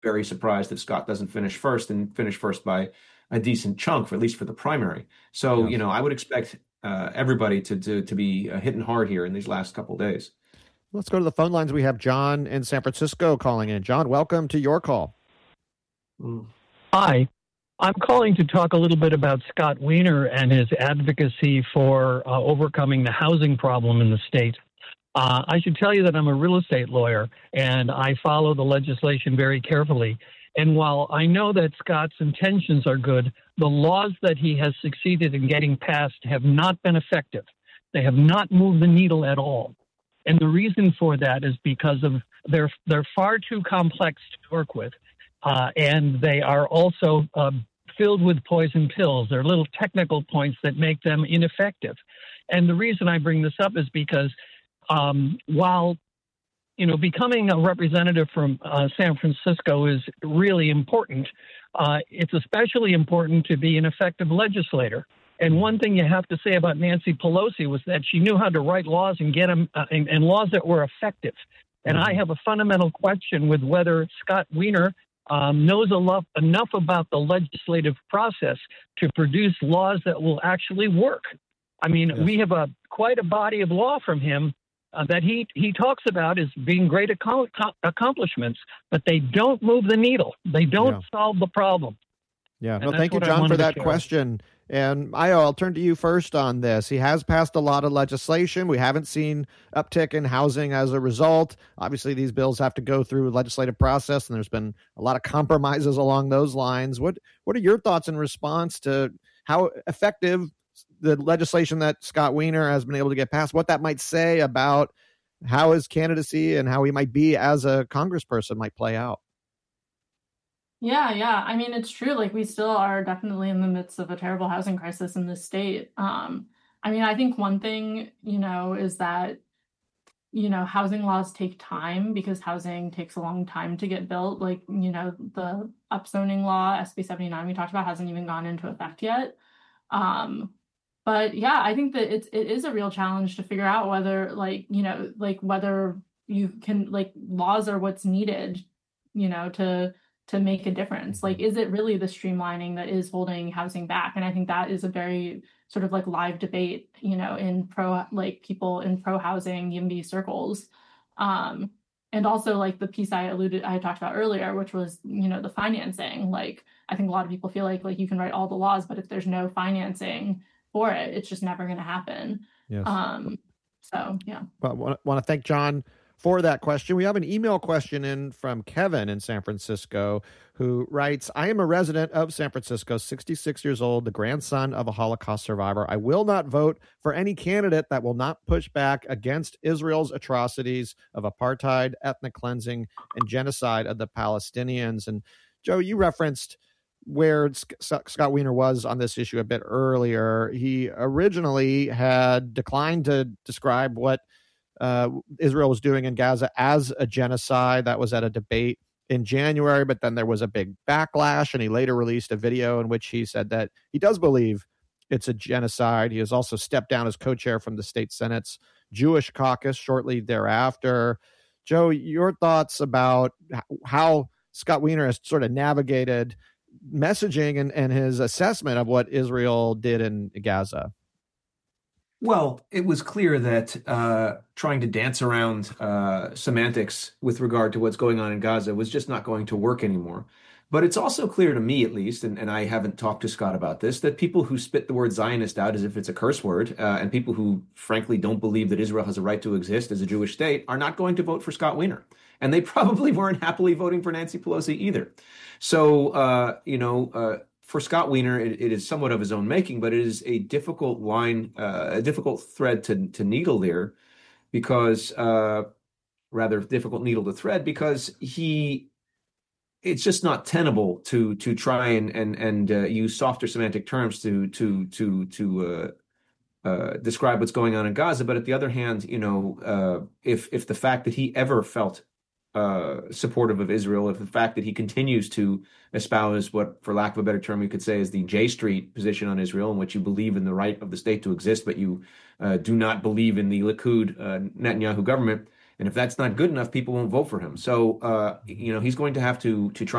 very surprised if Scott doesn't finish first and finish first by a decent chunk, for at least for the primary. So, Yes. I would expect everybody to be hitting hard here in these last couple of days. Let's go to the phone lines. We have John in San Francisco calling in. John, welcome to your call. Hi. I'm calling to talk a little bit about Scott Wiener and his advocacy for overcoming the housing problem in the state. I should tell you that I'm a real estate lawyer, and I follow the legislation very carefully. And while I know that Scott's intentions are good, the laws that he has succeeded in getting passed have not been effective. They have not moved the needle at all. And the reason for that is because of they're far too complex to work with, and they are also filled with poison pills. They're little technical points that make them ineffective. And the reason I bring this up is because while becoming a representative from San Francisco is really important, it's especially important to be an effective legislator. And one thing you have to say about Nancy Pelosi was that she knew how to write laws and get them and laws that were effective. And I have a fundamental question with whether Scott Wiener knows enough about the legislative process to produce laws that will actually work. I mean, Yes. we have quite a body of law from him that he talks about as being great accomplishments, but they don't move the needle. They don't solve the problem. Yeah, And no, that's thank you, what I John, wanted for to that share. question. And I'll turn to you first on this. He has passed a lot of legislation. We haven't seen uptick in housing as a result. Obviously, these bills have to go through a legislative process, and there's been a lot of compromises along those lines. What are your thoughts in response to how effective the legislation that Scott Wiener has been able to get passed, what that might say about how his candidacy and how he might be as a congressperson might play out? Yeah. I mean, it's true. Like, we still are definitely in the midst of a terrible housing crisis in this state. I mean, I think one thing, is that, housing laws take time because housing takes a long time to get built. Like, the upzoning law, SB 79 we talked about, hasn't even gone into effect yet. But yeah, I think that it is a real challenge to figure out whether, whether you can, laws are what's needed, to make a difference. Like, is it really the streamlining that is holding housing back? And I think that is a very sort of live debate, in people in pro housing YIMBY circles. And also the piece I talked about earlier, which was, the financing. I think a lot of people feel like you can write all the laws, but if there's no financing for it, it's just never going to happen. Yes. So, yeah. Well, want to thank John for that question. We have an email question in from Kevin in San Francisco, who writes, I am a resident of San Francisco, 66 years old, the grandson of a Holocaust survivor. I will not vote for any candidate that will not push back against Israel's atrocities of apartheid, ethnic cleansing, and genocide of the Palestinians. And Joe, you referenced where Scott Wiener was on this issue a bit earlier. He originally had declined to describe what Israel was doing in Gaza as a genocide. That was at a debate in January, but then there was a big backlash, and he later released a video in which he said that he does believe it's a genocide. He has also stepped down as co-chair from the state Senate's Jewish caucus shortly thereafter. Joe, your thoughts about how Scott Wiener has sort of navigated messaging and his assessment of what Israel did in Gaza? Well, it was clear that trying to dance around semantics with regard to what's going on in Gaza was just not going to work anymore. But it's also clear to me, at least, and I haven't talked to Scott about this, that people who spit the word Zionist out as if it's a curse word, and people who frankly don't believe that Israel has a right to exist as a Jewish state, are not going to vote for Scott Wiener. And they probably weren't happily voting for Nancy Pelosi either. So, for Scott Wiener, it is somewhat of his own making, but it is a difficult line, a difficult thread to needle there, because rather difficult needle to thread, because it's just not tenable to try and use softer semantic terms to describe what's going on in Gaza. But at the other hand, if the fact that he ever felt supportive of Israel, if the fact that he continues to espouse what, for lack of a better term, you could say is the J Street position on Israel, in which you believe in the right of the state to exist, but you do not believe in the Likud Netanyahu government, And if that's not good enough, people won't vote for him. So, he's going to have to try